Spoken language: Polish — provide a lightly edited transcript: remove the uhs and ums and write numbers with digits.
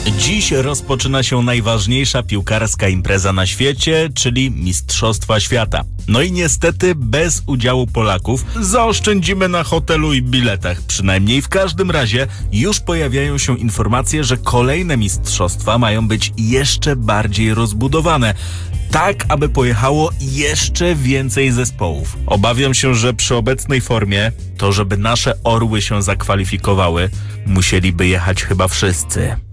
Dziś rozpoczyna się najważniejsza piłkarska impreza na świecie, czyli Mistrzostwa Świata. No i niestety bez udziału Polaków zaoszczędzimy na hotelu i biletach. Przynajmniej w każdym razie już pojawiają się informacje, że kolejne mistrzostwa mają być jeszcze bardziej rozbudowane. Tak, aby pojechało jeszcze więcej zespołów. Obawiam się, że przy obecnej formie, to żeby nasze orły się zakwalifikowały, musieliby jechać chyba wszyscy.